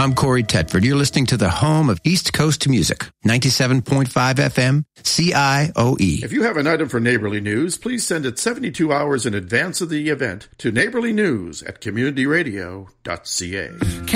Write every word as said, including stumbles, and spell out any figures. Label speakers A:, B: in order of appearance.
A: I'm Corey Tetford. You're listening to the home of East Coast music, ninety-seven point five F M, C I O E.
B: If you have an item for Neighborly News, please send it seventy-two hours in advance of the event to neighborly news at community radio dot c a.